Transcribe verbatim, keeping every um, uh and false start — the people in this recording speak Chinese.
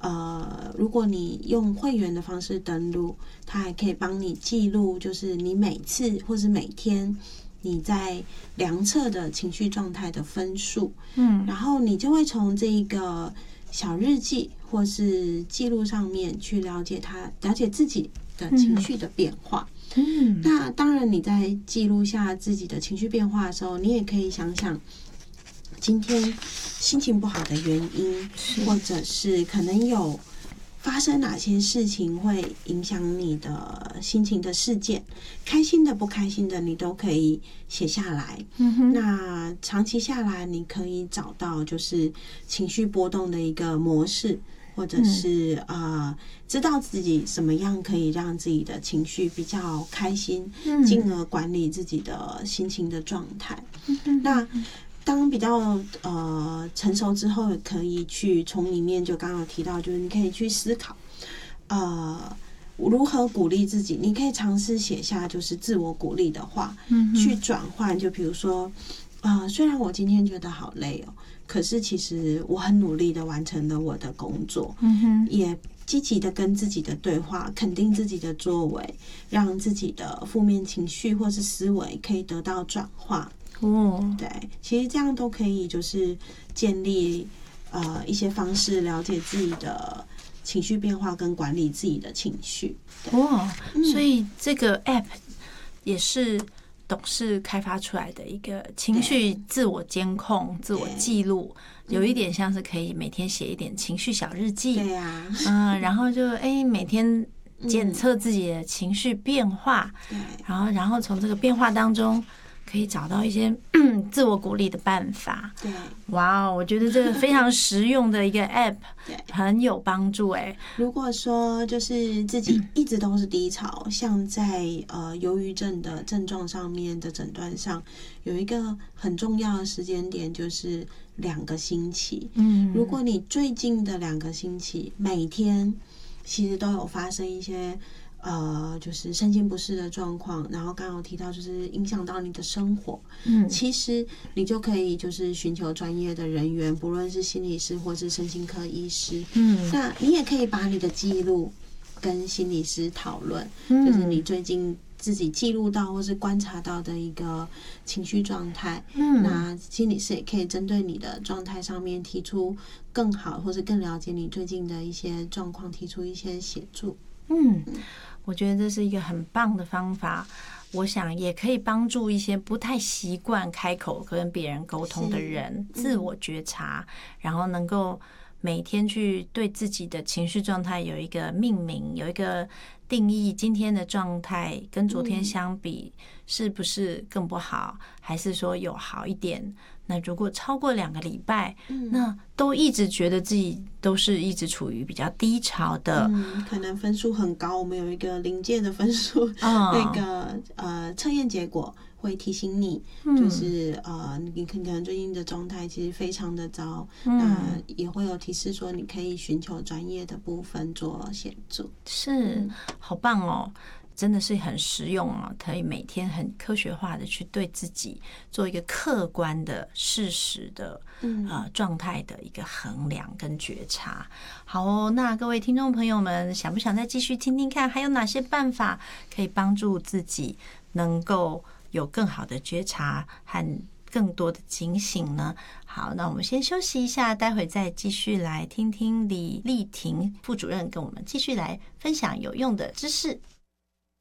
呃，如果你用会员的方式登录，它还可以帮你记录，就是你每次或是每天你在量测的情绪状态的分数，嗯，然后你就会从这个小日记或是记录上面去了解它，了解自己的情绪的变化。嗯，那当然你在记录下自己的情绪变化的时候，你也可以想想今天心情不好的原因，或者是可能有发生哪些事情会影响你的心情的事件，开心的不开心的你都可以写下来。嗯哼，那长期下来你可以找到就是情绪波动的一个模式，或者是、嗯、呃知道自己什么样可以让自己的情绪比较开心，嗯、进而管理自己的心情的状态。嗯、那当比较呃成熟之后，可以去从里面就刚刚有提到，就是你可以去思考，呃，如何鼓励自己。你可以尝试写下就是自我鼓励的话，嗯、去转换。就比如说，呃，虽然我今天觉得好累哦，可是其实我很努力的完成了我的工作，嗯哼，也积极的跟自己的对话，肯定自己的作为，让自己的负面情绪或是思维可以得到转化。哦，对，其实这样都可以，就是建立呃一些方式，了解自己的情绪变化跟管理自己的情绪。 哇，嗯、所以这个 app 也是董事开发出来的一个情绪自我监控、自我记录，有一点像是可以每天写一点情绪小日记。 对呀、啊， 嗯，然后就哎每天检测自己的情绪变化， 对， 然后然后从这个变化当中可以找到一些自我鼓励的办法。 对， 哇哦，我觉得这个非常实用的一个 app， 很有帮助哎。 如果说就是自己一直都是低潮，像在呃忧郁症的症状上面的诊断上，有一个很重要的时间点就是两个星期。嗯，如果你最近的两个星期每天其实都有发生一些呃，就是身心不适的状况，然后刚刚有提到就是影响到你的生活，嗯，其实你就可以就是寻求专业的人员，不论是心理师或是身心科医师，嗯，那你也可以把你的记录跟心理师讨论，嗯，就是你最近自己记录到或是观察到的一个情绪状态，嗯，那心理师也可以针对你的状态上面提出更好或是更了解你最近的一些状况，提出一些协助。 嗯，我觉得这是一个很棒的方法，我想也可以帮助一些不太习惯开口跟别人沟通的人自我觉察，然后能够每天去对自己的情绪状态有一个命名，有一个定义，今天的状态跟昨天相比是不是更不好，还是说有好一点。那如果超过两个礼拜，嗯、那都一直觉得自己都是一直处于比较低潮的， 嗯，可能分数很高，我们有一个临界的分数，哦、那个呃测验结果会提醒你，嗯、就是呃你可能最近的状态其实非常的糟，嗯、那也会有提示说你可以寻求专业的部分做协助。 是，嗯、好棒哦。真的是很实用啊，可以每天很科学化的去对自己做一个客观的事实的、嗯、呃状态的一个衡量跟觉察。好哦，那各位听众朋友们，想不想再继续听听看，还有哪些办法可以帮助自己能够有更好的觉察和更多的警醒呢？好，那我们先休息一下，待会再继续来听听李丽婷副主任跟我们继续来分享有用的知识。